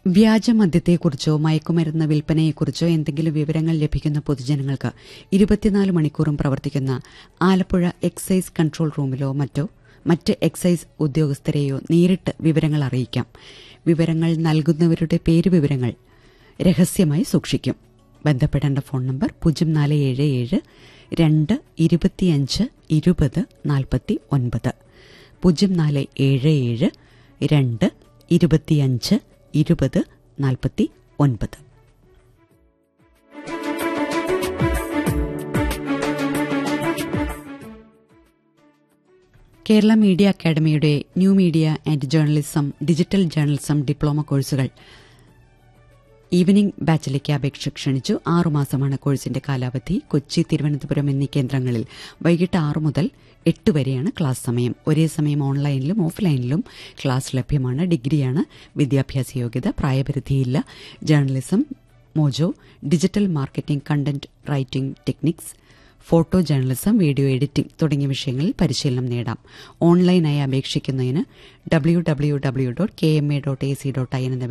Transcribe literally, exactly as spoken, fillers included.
വ്യാജമദ്യത്തെക്കുറിച്ചോ മയക്കുമരുന്ന് വിൽപ്പനയെക്കുറിച്ചോ എന്തെങ്കിലും വിവരങ്ങൾ ലഭിക്കുന്ന പൊതുജനങ്ങൾക്ക് ഇരുപത്തിനാല് മണിക്കൂറും പ്രവർത്തിക്കുന്ന ആലപ്പുഴ എക്സൈസ് കൺട്രോൾ റൂമിലോ മറ്റോ മറ്റ് എക്സൈസ് ഉദ്യോഗസ്ഥരെയോ നേരിട്ട് വിവരങ്ങൾ അറിയിക്കാം. വിവരങ്ങൾ നൽകുന്നവരുടെ പേരുവിവരങ്ങൾ രഹസ്യമായി സൂക്ഷിക്കും. ബന്ധപ്പെടേണ്ട ഫോൺ നമ്പർ പൂജ്യം നാല് ഏഴ് ഏഴ് രണ്ട് ഇരുപത്തിയഞ്ച് ഇരുപത് നാൽപ്പത്തി ഒൻപത് പൂജ്യം നാല് ഏഴ് ഏഴ് രണ്ട് ഇരുപത്തിയഞ്ച് ഇരുപത് നാൽപ്പത്തി ഒൻപത്. കേരള മീഡിയ അക്കാദമിയുടെ new media and journalism, digital journalism diploma കോഴ്സുകൾ ഈവനിംഗ് ബാച്ചിലേക്ക് അപേക്ഷ ക്ഷണിച്ചു. ആറുമാസമാണ് കോഴ്സിന്റെ കാലാവധി. കൊച്ചി, തിരുവനന്തപുരം എന്നീ കേന്ദ്രങ്ങളിൽ വൈകിട്ട് ആറ് മുതൽ എട്ട് വരെയാണ് ക്ലാസ് സമയം. ഒരേ സമയം ഓൺലൈനിലും ഓഫ്ലൈനിലും ക്ലാസ് ലഭ്യമാണ്. ഡിഗ്രിയാണ് വിദ്യാഭ്യാസ യോഗ്യത. പ്രായപരിധിയില്ല. Journalism, mojo, digital marketing, content writing techniques, photo journalism, video editing തുടങ്ങിയ വിഷയങ്ങളിൽ പരിശീലനം നേടാം. ഓൺലൈനായി അപേക്ഷിക്കുന്നതിന് W W W dot K M A dot A C dot I N എന്ന